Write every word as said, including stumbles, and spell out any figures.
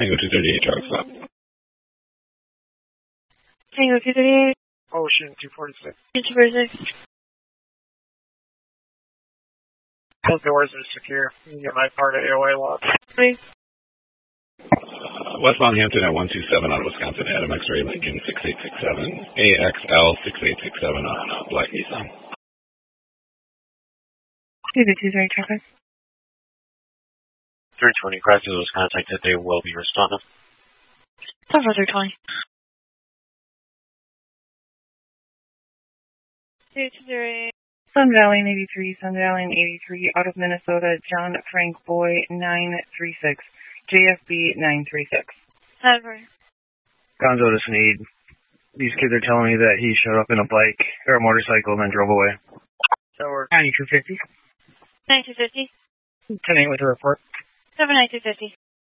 Tango two thirty-eight, truck stop. Tango two thirty-eight. Ocean two forty-six. two forty-six. Both doors are secure. You can get my part of A O A lock. Please. Westbound Hampton at one two seven out of Wisconsin, Adam X-ray Lincoln six eight six seven, A X L six eight six seven on uh, Black Nissan. two two three traffic. three twenty, Crackers was contacted. They will be responding. Stop for three twenty. two two three. Sun Valley eighty-three, Sun Valley eighty-three, out of Minnesota, John Frank Boy nine three six, J F B nine three six. Over. Gonzo to Sneed. These kids are telling me that he showed up in a bike or a motorcycle and then drove away. So we're ninety-two fifty. ninety-two fifty. ten eight with the report. seven ninety-two fifty.